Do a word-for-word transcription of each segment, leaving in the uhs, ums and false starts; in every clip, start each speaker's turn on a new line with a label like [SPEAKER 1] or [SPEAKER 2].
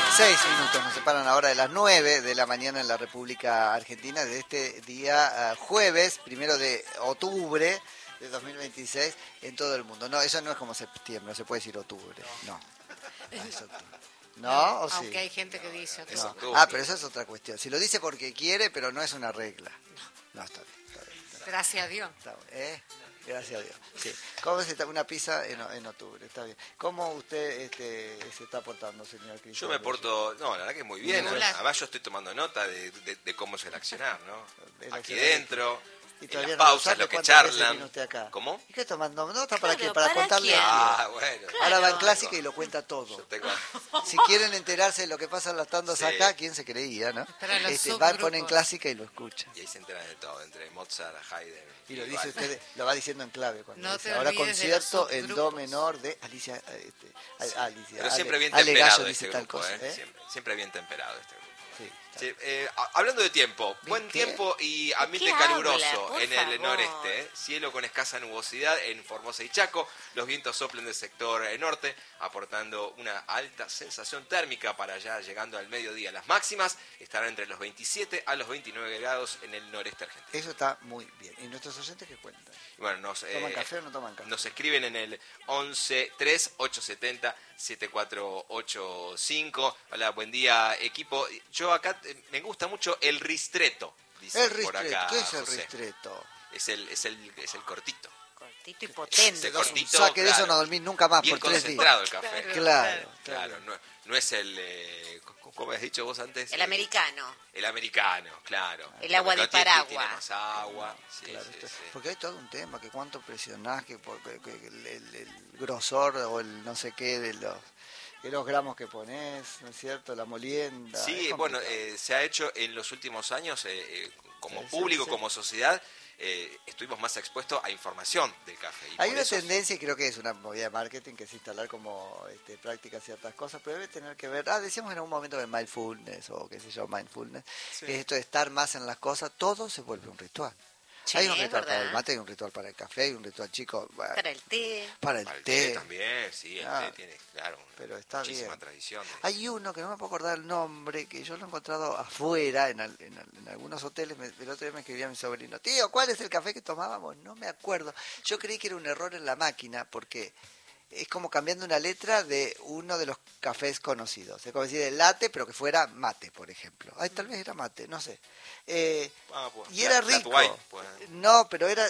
[SPEAKER 1] Seis minutos nos separan ahora de las nueve de la mañana en la República Argentina de este día uh, jueves, primero de octubre de dos mil veintiséis en todo el mundo. No, eso no es como septiembre, no se puede decir octubre, no. No es octubre. ¿No? ¿O sí?
[SPEAKER 2] Aunque hay gente que dice
[SPEAKER 1] no.
[SPEAKER 2] octubre.
[SPEAKER 1] Ah, pero eso es otra cuestión. Si lo dice porque quiere, pero no es una regla. No, está bien. Está bien, está bien.
[SPEAKER 2] Gracias a Dios.
[SPEAKER 1] Está bien, ¿eh? Gracias a Dios. Sí. ¿Cómo se está una pizza en, en octubre? Está bien. ¿Cómo usted este, se está portando, señor Cristóbal?
[SPEAKER 3] Yo me porto, no, la verdad que muy bien. Además yo estoy tomando nota de, de, de cómo es el accionar, ¿no? Aquí dentro,
[SPEAKER 1] y
[SPEAKER 3] en las
[SPEAKER 1] no
[SPEAKER 3] pausas, lo que charlan.
[SPEAKER 1] Usted acá?
[SPEAKER 3] ¿Cómo?
[SPEAKER 1] ¿Y qué tomando nota para
[SPEAKER 2] claro,
[SPEAKER 1] qué? Para,
[SPEAKER 2] ¿para
[SPEAKER 1] contarle.
[SPEAKER 2] quién?
[SPEAKER 3] Ah, bueno.
[SPEAKER 1] Claro. Ahora va en clásica y lo cuenta todo.
[SPEAKER 3] Yo tengo...
[SPEAKER 1] Si quieren enterarse de lo que pasa en las tandas sí. acá, ¿quién se creía, no? Este, va, pone en clásica y lo escucha.
[SPEAKER 3] Y ahí se enteran de todo, entre Mozart, Haydn.
[SPEAKER 1] Y lo dice usted, lo va diciendo en clave cuando
[SPEAKER 2] no
[SPEAKER 1] dice. Ahora concierto en do menor de Alicia, este, sí. Alicia.
[SPEAKER 3] Pero siempre bien
[SPEAKER 1] Ale,
[SPEAKER 3] temperado
[SPEAKER 1] Gallo,
[SPEAKER 3] este
[SPEAKER 1] dice
[SPEAKER 3] grupo,
[SPEAKER 1] tal cosa,
[SPEAKER 3] ¿eh?
[SPEAKER 1] ¿eh?
[SPEAKER 3] Siempre, siempre bien temperado este grupo.
[SPEAKER 1] Sí,
[SPEAKER 3] sí, eh, hablando de tiempo, buen
[SPEAKER 1] ¿Qué?
[SPEAKER 3] tiempo y ambiente caluroso habla, en el noreste, ¿eh? Cielo con escasa nubosidad en Formosa y Chaco, los vientos soplan del sector norte, aportando una alta sensación térmica para allá, llegando al mediodía. Las máximas estarán entre los veintisiete a los veintinueve grados en el noreste argentino.
[SPEAKER 1] Eso está muy bien. ¿Y nuestros oyentes qué cuentan?
[SPEAKER 3] Bueno, nos,
[SPEAKER 1] ¿Toman
[SPEAKER 3] eh,
[SPEAKER 1] café o no toman café?
[SPEAKER 3] Nos escriben en el once tres ocho siete cero siete cuatro ocho cinco. Hola, buen día, equipo. Yo acá eh, me gusta mucho el ristretto. Dice
[SPEAKER 1] el ristretto,
[SPEAKER 3] por acá,
[SPEAKER 1] ¿qué es el
[SPEAKER 3] José?
[SPEAKER 1] ristretto?
[SPEAKER 3] Es el, es el, es el cortito.
[SPEAKER 2] Cortito y potente.
[SPEAKER 3] Ese cortito,
[SPEAKER 1] saque de
[SPEAKER 3] claro,
[SPEAKER 1] eso no dormís nunca más
[SPEAKER 3] bien
[SPEAKER 1] por tres días.
[SPEAKER 3] concentrado el café.
[SPEAKER 1] Claro, claro.
[SPEAKER 3] claro no, no es el, eh, ¿cómo has dicho vos antes?
[SPEAKER 2] El americano.
[SPEAKER 3] El americano, claro.
[SPEAKER 2] El agua de Paraguay.
[SPEAKER 3] Tiene más agua. Sí,
[SPEAKER 1] claro,
[SPEAKER 3] sí,
[SPEAKER 1] esto,
[SPEAKER 3] sí.
[SPEAKER 1] Porque hay todo un tema, que cuánto presionás, que, por, que, que el, el, el grosor o el no sé qué de los... de los gramos que pones, ¿no es cierto? La molienda.
[SPEAKER 3] Sí, bueno, eh, se ha hecho en los últimos años, eh, eh, como
[SPEAKER 1] sí,
[SPEAKER 3] público,
[SPEAKER 1] sí, sí.
[SPEAKER 3] como sociedad, eh, estuvimos más expuestos a información del café. Y
[SPEAKER 1] Hay una
[SPEAKER 3] eso...
[SPEAKER 1] tendencia, y creo que es una movida de marketing, que es instalar como este, prácticas ciertas cosas, pero debe tener que ver, ah, decíamos en algún momento de mindfulness, o qué sé yo, mindfulness, sí. que es esto de estar más en las cosas, todo se vuelve un ritual.
[SPEAKER 2] Sí,
[SPEAKER 1] hay un ritual
[SPEAKER 2] ¿verdad?
[SPEAKER 1] para el mate, hay un ritual para el café, hay un ritual chico. Bueno,
[SPEAKER 2] para el té.
[SPEAKER 1] Para el,
[SPEAKER 3] para el
[SPEAKER 1] té.
[SPEAKER 3] té también, sí, el ah, té tiene, claro,
[SPEAKER 1] pero está
[SPEAKER 3] muchísima
[SPEAKER 1] bien.
[SPEAKER 3] tradición. De...
[SPEAKER 1] Hay uno que no me puedo acordar el nombre, que yo lo he encontrado afuera, en, en, en algunos hoteles. Me, el otro día me escribía mi sobrino, tío, ¿cuál es el café que tomábamos? No me acuerdo. Yo creí que era un error en la máquina, porque es como cambiando una letra de uno de los cafés conocidos. Es como decir el latte, pero que fuera mate, por ejemplo. Ay, tal vez era mate, no sé. Eh, ah, pues, y era rico. White, pues. No, pero era...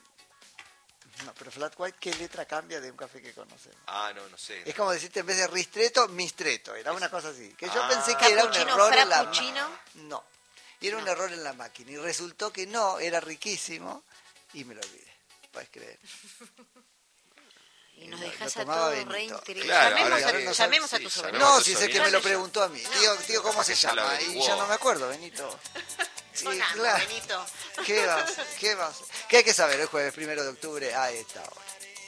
[SPEAKER 1] No, pero flat white, ¿qué letra cambia de un café que conocemos?
[SPEAKER 3] Ah, no, no sé.
[SPEAKER 1] Es
[SPEAKER 3] no.
[SPEAKER 1] como decirte en vez de ristretto, mistretto. Era una cosa así. Que yo
[SPEAKER 3] ah,
[SPEAKER 1] pensé que era un error en la
[SPEAKER 2] máquina.
[SPEAKER 1] No. Y era
[SPEAKER 2] no.
[SPEAKER 1] un error en la máquina. Y resultó que no, era riquísimo. Y me lo olvidé. Puedes creer.
[SPEAKER 2] Y nos dejas a todos re intrigados.
[SPEAKER 3] Claro,
[SPEAKER 2] llamemos,
[SPEAKER 3] a,
[SPEAKER 2] no, llamemos a tu sobrino.
[SPEAKER 1] No, si es el que me lo preguntó a mí. Tío, tío ¿cómo se llama? Y yo no me acuerdo, Benito.
[SPEAKER 2] Sí, Sonando, claro. Benito.
[SPEAKER 1] ¿Qué vas? ¿Qué vas? ¿Qué hay que saber el jueves primero de octubre a esta hora?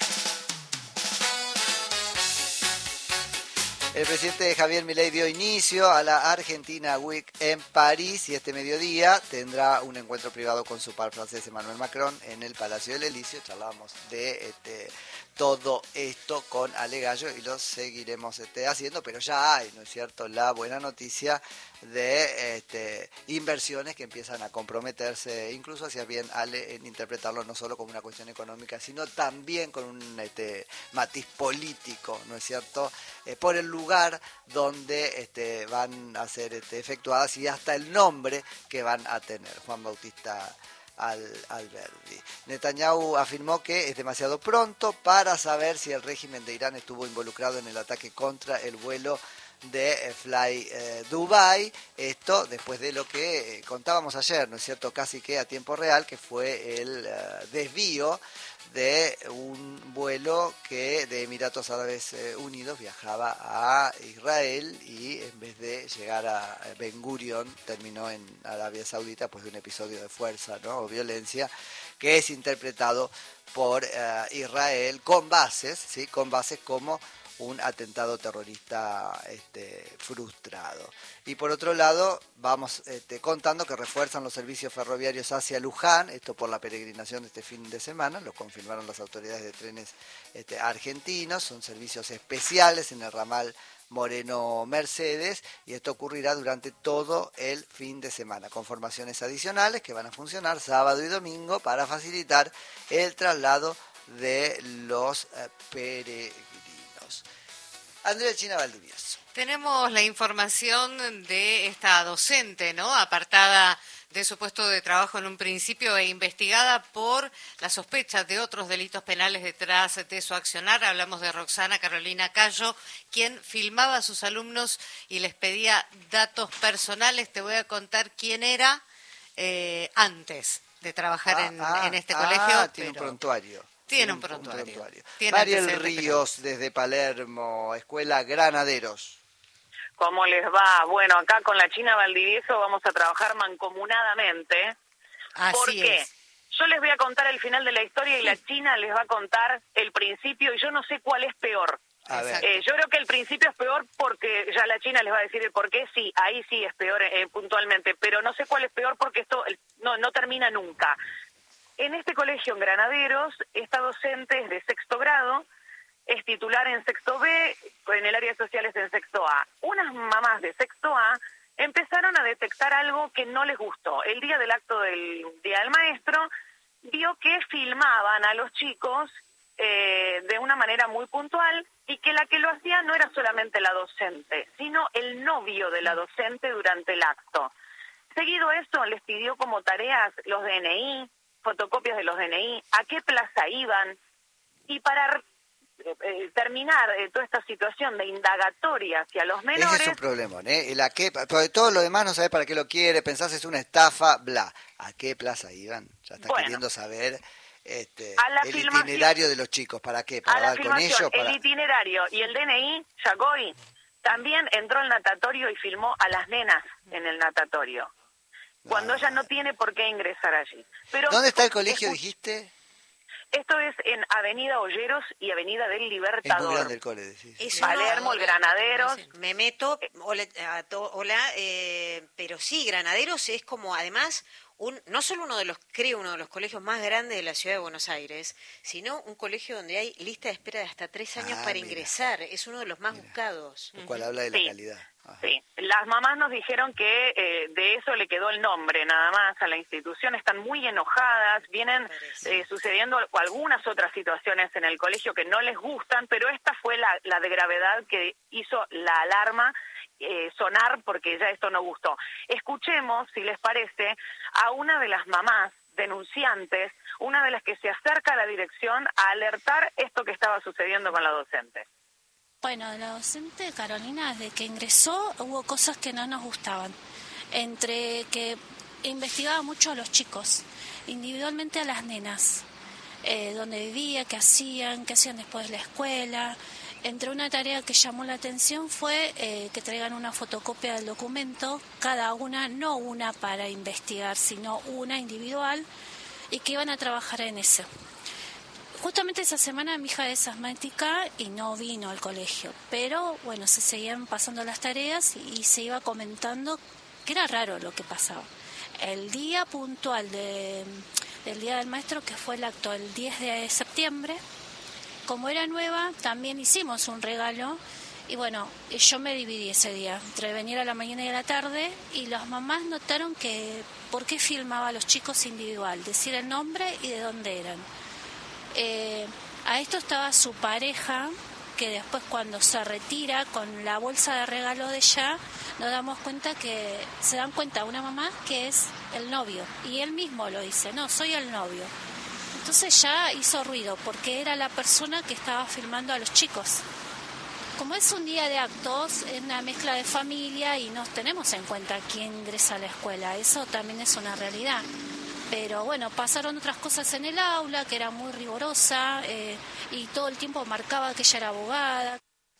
[SPEAKER 1] El presidente Javier Milei dio inicio a la Argentina Week en París y este mediodía tendrá un encuentro privado con su par francés Emmanuel Macron en el Palacio del Elíseo. Charlábamos de este, todo esto con Ale Gallo y lo seguiremos este, haciendo, pero ya hay, ¿no es cierto?, la buena noticia de este, inversiones que empiezan a comprometerse, incluso hacía bien Ale en interpretarlo no solo como una cuestión económica, sino también con un este, matiz político, ¿no es cierto?, eh, por el lugar donde este, van a ser este, efectuadas y hasta el nombre que van a tener. Juan Bautista Al, Alberdi. Netanyahu afirmó que es demasiado pronto para saber si el régimen de Irán estuvo involucrado en el ataque contra el vuelo de eh, Fly eh, Dubai. Esto después de lo que eh, contábamos ayer, ¿no es cierto?, casi que a tiempo real, que fue el uh, desvío de un vuelo que de Emiratos Árabes eh, Unidos viajaba a Israel y en vez de llegar a Ben Gurion terminó en Arabia Saudita, pues de un episodio de fuerza, ¿no?, o violencia que es interpretado por uh, Israel con bases, ¿sí?, con bases como un atentado terrorista este, frustrado. Y por otro lado, vamos este, contando que refuerzan los servicios ferroviarios hacia Luján, esto por la peregrinación de este fin de semana, lo confirmaron las autoridades de trenes este, argentinos, son servicios especiales en el ramal Moreno Mercedes, y esto ocurrirá durante todo el fin de semana, con formaciones adicionales que van a funcionar sábado y domingo para facilitar el traslado de los eh, peregrinos. Andrea China Valdivieso.
[SPEAKER 4] Tenemos la información de esta docente, ¿no? Apartada de su puesto de trabajo en un principio e investigada por las sospechas de otros delitos penales detrás de su accionar. Hablamos de Roxana Carolina Cayo, quien filmaba a sus alumnos y les pedía datos personales. Te voy a contar quién era eh, antes de trabajar
[SPEAKER 1] ah,
[SPEAKER 4] en,
[SPEAKER 1] ah,
[SPEAKER 4] en este
[SPEAKER 1] ah,
[SPEAKER 4] colegio.
[SPEAKER 1] Tiene
[SPEAKER 4] pero...
[SPEAKER 1] un prontuario.
[SPEAKER 4] Tiene un prontuario.
[SPEAKER 1] Un prontuario.
[SPEAKER 4] Tiene
[SPEAKER 1] Mariel
[SPEAKER 4] antecedentes
[SPEAKER 1] Ríos,
[SPEAKER 4] penales.
[SPEAKER 1] desde Palermo, Escuela Granaderos.
[SPEAKER 5] ¿Cómo les va? Bueno, acá con la China Valdivieso vamos a trabajar mancomunadamente.
[SPEAKER 4] Así
[SPEAKER 5] ¿Por qué?
[SPEAKER 4] es.
[SPEAKER 5] Yo les voy a contar el final de la historia y la China les va a contar el principio, y yo no sé cuál es peor.
[SPEAKER 1] A ver.
[SPEAKER 5] Eh, yo creo que el principio es peor porque ya la China les va a decir el por qué. Sí, ahí sí es peor eh, puntualmente, pero no sé cuál es peor porque esto no, no termina nunca. En este colegio en Granaderos, esta docente es de sexto grado, es titular en sexto B, en el área de sociales en sexto A. Unas mamás de sexto A empezaron a detectar algo que no les gustó. El día del acto del Día del Maestro, vio que filmaban a los chicos eh, de una manera muy puntual, y que la que lo hacía no era solamente la docente, sino el novio de la docente durante el acto. Seguido eso, les pidió como tareas los D N I, fotocopias de los D N I, a qué plaza iban, y para eh, terminar eh, toda esta situación de indagatoria hacia los menores...
[SPEAKER 1] Ese es un problemón, ¿eh? El a qué, porque todo lo demás no sabes para qué lo quiere, pensás es una estafa, bla. ¿A qué plaza iban? Ya estás
[SPEAKER 5] Bueno,
[SPEAKER 1] queriendo saber este,
[SPEAKER 5] a la
[SPEAKER 1] el
[SPEAKER 5] filmación-
[SPEAKER 1] itinerario de los chicos. ¿Para qué? ¿Para
[SPEAKER 5] a la
[SPEAKER 1] dar con
[SPEAKER 5] filmación,
[SPEAKER 1] ellos? Para...
[SPEAKER 5] el itinerario y el D N I, Yagoy, también entró al natatorio y filmó a las nenas en el natatorio, cuando
[SPEAKER 1] No.
[SPEAKER 5] ella no tiene por qué ingresar allí. Pero
[SPEAKER 1] ¿Dónde está el colegio,
[SPEAKER 5] escu-
[SPEAKER 1] dijiste?
[SPEAKER 5] Esto es en Avenida Olleros y Avenida del
[SPEAKER 1] Es muy
[SPEAKER 5] Libertador.
[SPEAKER 1] grande el cole, decís.
[SPEAKER 2] Es
[SPEAKER 5] Palermo,
[SPEAKER 2] una-
[SPEAKER 5] el Granaderos.
[SPEAKER 2] Me meto, hola, a to- hola eh, pero sí, Granaderos es como además un, no solo uno de los, creo, uno de los colegios más grandes de la ciudad de Buenos Aires, sino un colegio donde hay lista de espera de hasta tres años
[SPEAKER 1] Ah,
[SPEAKER 2] para
[SPEAKER 1] mira.
[SPEAKER 2] ingresar. Es uno de los más
[SPEAKER 1] Mira.
[SPEAKER 2] buscados.
[SPEAKER 1] Lo cual habla de la
[SPEAKER 5] Sí.
[SPEAKER 1] calidad. Ajá.
[SPEAKER 5] Sí, las mamás nos dijeron que eh, de eso le quedó el nombre nada más a la institución. Están muy enojadas, vienen
[SPEAKER 2] parece.
[SPEAKER 5] eh, sucediendo algunas otras situaciones en el colegio que no les gustan, pero esta fue la, la de gravedad que hizo la alarma eh, sonar, porque ya esto no gustó. Escuchemos, si les parece, a una de las mamás denunciantes, una de las que se acerca a la dirección a alertar esto que estaba sucediendo con la docente.
[SPEAKER 6] Bueno, la docente Carolina, desde que ingresó hubo cosas que no nos gustaban, entre que investigaba mucho a los chicos, individualmente a las nenas, eh, dónde vivía, qué hacían, qué hacían después de la escuela. Entre una tarea que llamó la atención fue eh, que traigan una fotocopia del documento, cada una, no una para investigar, sino una individual, y que iban a trabajar en ese. Justamente esa semana mi hija es asmática y no vino al colegio, pero bueno, se seguían pasando las tareas y, y se iba comentando que era raro lo que pasaba. El día puntual de, del Día del Maestro, que fue el acto el diez de septiembre, como era nueva, también hicimos un regalo y bueno, yo me dividí ese día entre venir a la mañana y a la tarde, y las mamás notaron que por qué filmaba a los chicos individual, decir el nombre y de dónde eran. Eh, a esto estaba su pareja, que después cuando se retira con la bolsa de regalo de ella, nos damos cuenta que se dan cuenta una mamá que es el novio, y él mismo lo dice, no, soy el novio. Entonces ya hizo ruido porque era la persona que estaba filmando a los chicos. Como es un día de actos, es una mezcla de familia y no tenemos en cuenta quién ingresa a la escuela, eso también es una realidad. Pero bueno, pasaron otras cosas en el aula, que era muy rigurosa, eh, y todo el tiempo marcaba que ella era abogada.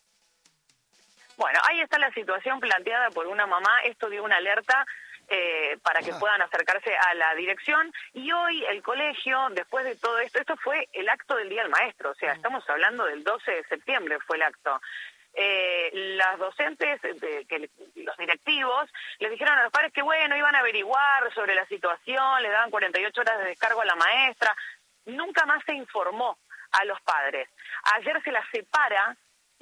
[SPEAKER 5] Bueno, ahí está la situación planteada por una mamá. Esto dio una alerta eh, para que
[SPEAKER 1] Ah.
[SPEAKER 5] puedan acercarse a la dirección. Y hoy el colegio, después de todo esto, esto fue el acto del Día del Maestro, o sea, estamos hablando del doce de septiembre fue el acto. Eh, las docentes, de, que los directivos, les dijeron a los padres que bueno, iban a averiguar sobre la situación, le daban cuarenta y ocho horas de descargo a la maestra. Nunca más se informó a los padres. Ayer se las separa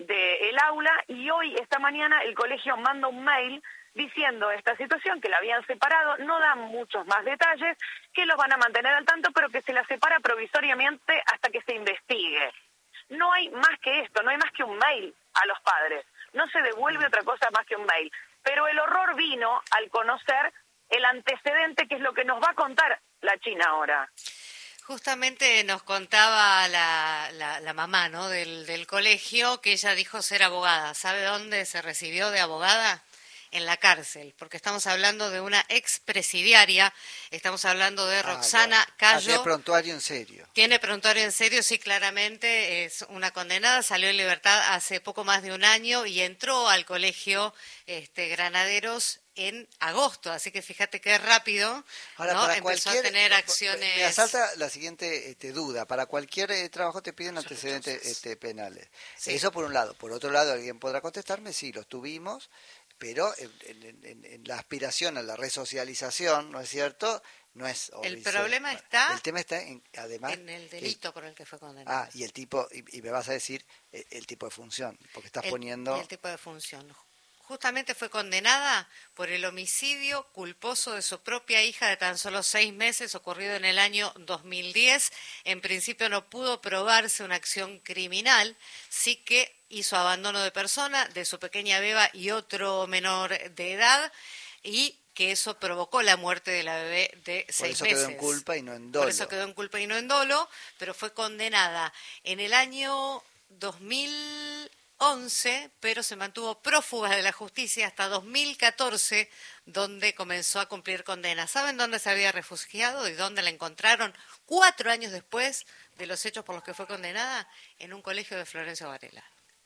[SPEAKER 5] del aula, y hoy, esta mañana, el colegio manda un mail diciendo esta situación, que la habían separado, no dan muchos más detalles, que los van a mantener al tanto, pero que se la separa provisoriamente hasta que se investigue. No hay más que esto, no hay más que un mail a los padres, no se devuelve otra cosa más que un mail. Pero el horror vino al conocer el antecedente, que es lo que nos va a contar la China ahora.
[SPEAKER 4] Justamente nos contaba la, la, la mamá, ¿no?, del, del colegio, que ella dijo ser abogada. ¿Sabe dónde se recibió de abogada? En la cárcel, porque estamos hablando de una expresidiaria, estamos hablando de Roxana
[SPEAKER 1] ah, bueno.
[SPEAKER 4] Cayo.
[SPEAKER 1] ¿Tiene prontuario en serio?
[SPEAKER 4] Tiene prontuario en serio, sí, claramente, es una condenada, salió en libertad hace poco más de un año y entró al colegio este, Granaderos en agosto, así que fíjate qué rápido.
[SPEAKER 1] Ahora,
[SPEAKER 4] ¿no?
[SPEAKER 1] para
[SPEAKER 4] empezó
[SPEAKER 1] cualquier,
[SPEAKER 4] a tener acciones.
[SPEAKER 1] Me asalta la siguiente este, duda. Para cualquier eh, trabajo te piden antecedentes este, penales. Sí. Eso por un lado. Por otro lado, alguien podrá contestarme, sí, los tuvimos, pero en, en, en, en la aspiración a la resocialización, ¿no es cierto?, no es...
[SPEAKER 4] El dice, problema está...
[SPEAKER 1] El tema está, en, además...
[SPEAKER 4] En el delito el, por el que fue condenado.
[SPEAKER 1] Ah, y el tipo, y, y me vas a decir el, el tipo de función, porque estás
[SPEAKER 4] el,
[SPEAKER 1] poniendo...
[SPEAKER 4] El tipo de función. Justamente fue condenada por el homicidio culposo de su propia hija de tan solo seis meses, ocurrido en el año dos mil diez. En principio no pudo probarse una acción criminal, sí que hizo abandono de persona de su pequeña beba y otro menor de edad, y que eso provocó la muerte de la bebé de seis meses.
[SPEAKER 1] Por eso quedó en culpa y no en dolo.
[SPEAKER 4] Por eso quedó en culpa y no en dolo, pero fue condenada en el año dos mil once, pero se mantuvo prófuga de la justicia hasta dos mil catorce, donde comenzó a cumplir condena. ¿Saben dónde se había refugiado y dónde la encontraron cuatro años después de los hechos por los que fue condenada? En un colegio de Florencio Varela.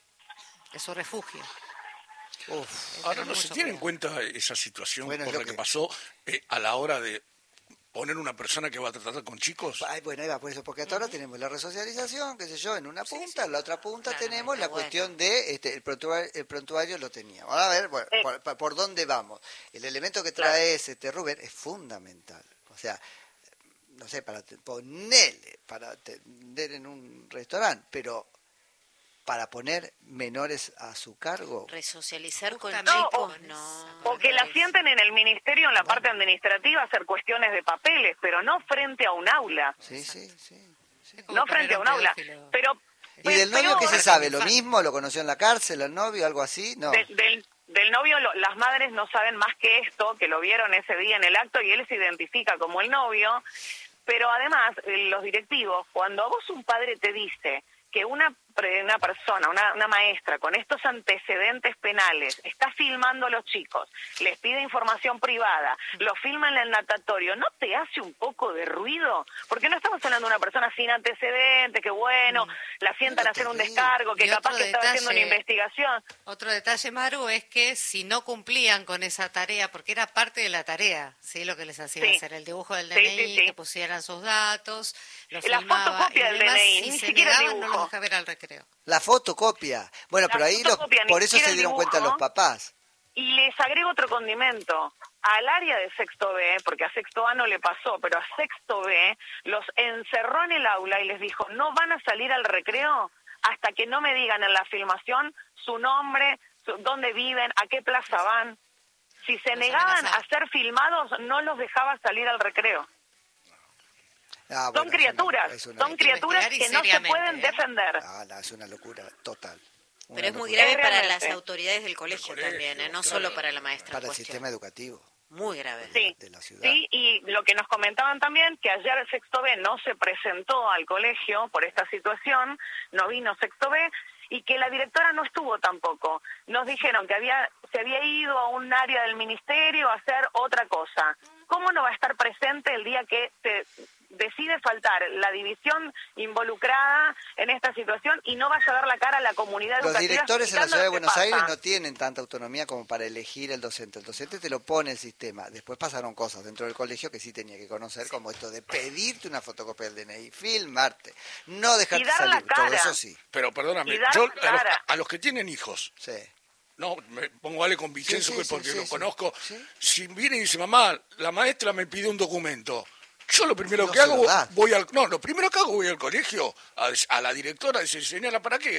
[SPEAKER 4] Es su refugio.
[SPEAKER 7] Uf. Ahora no se tiene en cuenta esa situación
[SPEAKER 1] bueno,
[SPEAKER 7] por la que, que pasó eh, a la hora de poner una persona que va a tratar con chicos.
[SPEAKER 1] Ay, bueno, ahí va por eso, porque hasta uh-huh. ahora tenemos la resocialización, qué sé yo, en una punta, sí, sí. en la otra punta claro, tenemos la bueno. cuestión de este, el prontuario, el prontuario lo teníamos. Ahora a ver, bueno, eh. por, por dónde vamos. El elemento que trae claro. este Rubén es fundamental. O sea, no sé, para ponerle, para atender en un restaurante, pero para poner menores a su cargo.
[SPEAKER 2] Resocializar con
[SPEAKER 5] no,
[SPEAKER 2] chicos,
[SPEAKER 5] o,
[SPEAKER 2] no.
[SPEAKER 5] O que la sienten en el ministerio, en la bueno. parte administrativa, hacer cuestiones de papeles, pero no frente a un aula.
[SPEAKER 1] Sí, sí, sí. sí.
[SPEAKER 5] No frente a un aula. Pero,
[SPEAKER 1] ¿Y del novio qué se sabe? ¿Lo mismo? ¿Lo conoció en la cárcel, el novio, algo así? No.
[SPEAKER 5] De, del, del novio, lo, las madres no saben más que esto, que lo vieron ese día en el acto y él se identifica como el novio. Pero además, los directivos, cuando a vos un padre te dice que una, una persona, una, una maestra con estos antecedentes penales está filmando a los chicos, les pide información privada, lo filma en el natatorio, ¿no te hace un poco de ruido? Porque no estamos hablando de una persona sin antecedentes, que bueno, mm. la sientan a hacer un descargo, que capaz que detalle, estaba haciendo una investigación.
[SPEAKER 4] Otro detalle, Maru, es que si no cumplían con esa tarea, porque era parte de la tarea, ¿sí? Lo que les hacía sí. hacer, el dibujo del D N I, sí, sí, sí. que pusieran sus datos, lo
[SPEAKER 5] la
[SPEAKER 4] filmaba,
[SPEAKER 5] fotocopia del D N I,
[SPEAKER 4] si
[SPEAKER 5] ni
[SPEAKER 4] se
[SPEAKER 5] siquiera
[SPEAKER 4] negaban,
[SPEAKER 5] el dibujo.
[SPEAKER 4] No los dejaba ver al recreo.
[SPEAKER 1] La fotocopia. Bueno,
[SPEAKER 5] la
[SPEAKER 1] pero ahí los, por eso se dieron cuenta los papás.
[SPEAKER 5] Y les agrego otro condimento. Al área de sexto B, porque a sexto A no le pasó, pero a sexto B los encerró en el aula y les dijo, no van a salir al recreo hasta que no me digan en la filmación su nombre, su, dónde viven, a qué plaza van. Si se los negaban a ser filmados, no los dejaba salir al recreo. Ah, bueno, son criaturas, es una, es una son criaturas que no se pueden ¿eh? defender.
[SPEAKER 1] Ah, no, es una locura total. Una
[SPEAKER 2] Pero es
[SPEAKER 1] locura.
[SPEAKER 2] muy grave para las autoridades del colegio, colegio también, ¿eh? no
[SPEAKER 7] claro.
[SPEAKER 2] solo para la maestra.
[SPEAKER 1] Para el sistema educativo.
[SPEAKER 2] Muy grave.
[SPEAKER 5] Sí,
[SPEAKER 1] de la ciudad.
[SPEAKER 5] Sí, y lo que nos comentaban también, que ayer el sexto B no se presentó al colegio por esta situación, no vino sexto B, y que la directora no estuvo tampoco. Nos dijeron que había se había ido a un área del ministerio a hacer otra cosa. ¿Cómo no va a estar presente el día que se decide faltar la división involucrada en esta situación y no vaya a dar la cara a la comunidad educativa?
[SPEAKER 1] Los directores en la ciudad de Buenos
[SPEAKER 5] pasa?
[SPEAKER 1] Aires no tienen tanta autonomía como para elegir el docente. El docente te lo pone el sistema. Después pasaron cosas dentro del colegio que sí tenía que conocer, como esto de pedirte una fotocopia del D N I, filmarte, no dejarte salir, todo eso sí.
[SPEAKER 7] Pero perdóname, yo a los, a los que tienen hijos,
[SPEAKER 1] sí.
[SPEAKER 7] no, me pongo a Ale con Vicenzo sí, sí, porque sí, lo sí, conozco, sí. Si viene y dice, mamá, la maestra me pidió un documento, yo lo primero no que hago, voy al, no, lo primero que hago voy al colegio, a, a la directora, dice, señora, ¿para qué?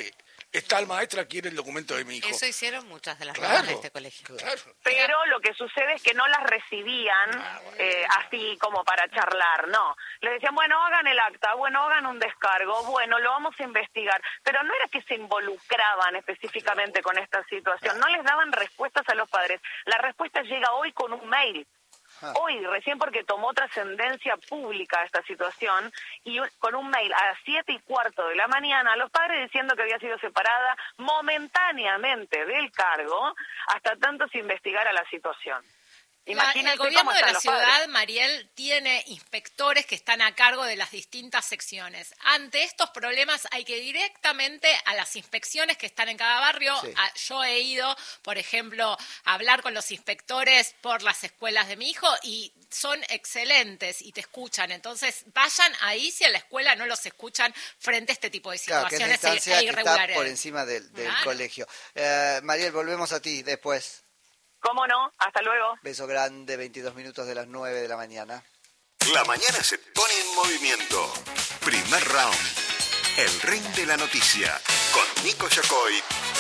[SPEAKER 7] está el maestra, quiere el documento de mi hijo.
[SPEAKER 4] Eso hicieron muchas de las
[SPEAKER 7] Claro,
[SPEAKER 4] mamás de este colegio.
[SPEAKER 7] Claro.
[SPEAKER 5] Pero lo que sucede es que no las recibían
[SPEAKER 7] Ah, bueno.
[SPEAKER 5] eh, así como para charlar, no. Les decían, bueno, hagan el acta, bueno, hagan un descargo, bueno, lo vamos a investigar. Pero no era que se involucraban específicamente con esta situación, no les daban respuestas a los padres. La respuesta llega hoy con un mail. Hoy, recién porque tomó trascendencia pública esta situación, y con un mail a las siete y cuarto de la mañana, a los padres diciendo que había sido separada momentáneamente del cargo hasta tanto se investigara la situación.
[SPEAKER 8] La, el gobierno de la ciudad, padres. Mariel, tiene inspectores que están a cargo de las distintas secciones. Ante estos problemas hay que directamente a las inspecciones que están en cada barrio. Sí. A, yo he ido, por ejemplo, a hablar con los inspectores por las escuelas de mi hijo y son excelentes y te escuchan. Entonces, vayan ahí si en la escuela no los escuchan frente a este tipo de situaciones
[SPEAKER 1] claro, que
[SPEAKER 8] e irregulares.
[SPEAKER 1] Está por encima del, del
[SPEAKER 8] claro.
[SPEAKER 1] colegio. Eh, Mariel, volvemos a ti después.
[SPEAKER 5] ¿Cómo no? Hasta luego.
[SPEAKER 1] Beso grande, veintidós minutos de las nueve de la mañana.
[SPEAKER 9] La mañana se pone en movimiento. Primer round. El ring de la noticia. Con Nico Yacoy